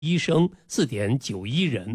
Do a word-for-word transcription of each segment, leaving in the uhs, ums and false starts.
医生四点九一人。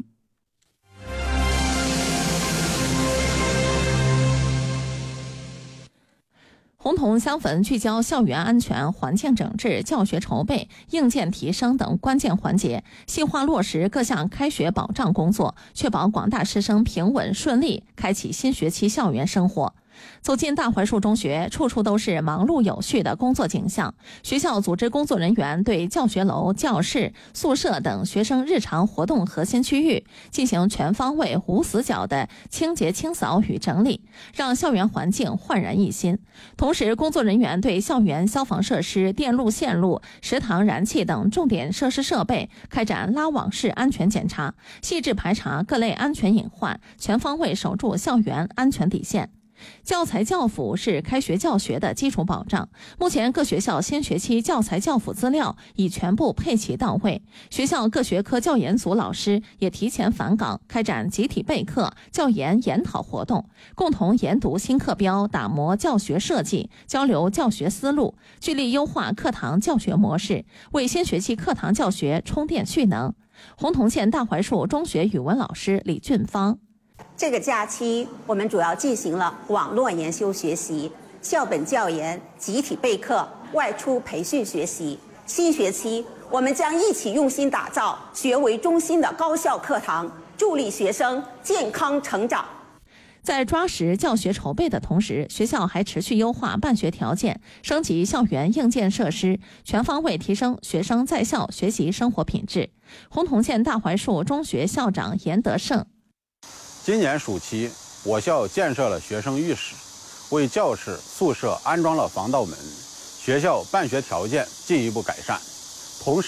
红铜香粉聚焦校园安全、环境整治、教学筹备、硬件提升等关键环节，细化落实各项开学保障工作，确保广大师生平稳顺利开启新学期校园生活。走进大槐树中学，处处都是忙碌有序的工作景象。学校组织工作人员对教学楼、教室、宿舍等学生日常活动核心区域进行全方位、无死角的清洁清扫与整理，让校园环境焕然一新。同时，工作人员对校园消防设施、电路线路、食堂燃气等重点设施设备开展拉网式安全检查，细致排查各类安全隐患，全方位守住校园安全底线。教材教辅是开学教学的基础保障。目前各学校新学期教材教辅资料已全部配齐到位，学校各学科教研组老师也提前返岗，开展集体备课、教研研讨活动，共同研读新课标，打磨教学设计，交流教学思路，聚力优化课堂教学模式，为新学期课堂教学充电蓄能。洪洞县大槐树中学语文老师李俊芳。 这个假期，我们主要进行了网络研修学习、校本教研、集体备课、外出培训学习。新学期，我们将一起用心打造学为中心的高校课堂，助力学生健康成长。 在抓实教学筹备的同时，学校还持续优化办学条件，升级校园硬件设施，全方位提升学生在校学习生活品质。洪洞县大槐树中学校长严德胜。 今年暑期，我校建设了学生浴室，为教室、宿舍安装了防盗门，学校办学条件进一步改善。同时